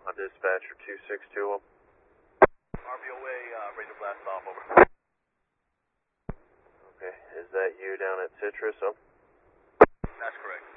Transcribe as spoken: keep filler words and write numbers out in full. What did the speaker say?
On dispatcher two six two. R B O A, uh, ready to blast off, over. Okay, is that you down at Citrus? Oh. That's correct.